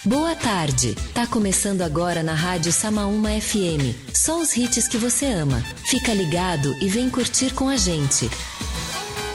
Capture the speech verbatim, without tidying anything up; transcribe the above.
Boa tarde. Tá começando agora na Rádio Samaúma F M. Só os hits que você ama. Fica ligado e vem curtir com a gente.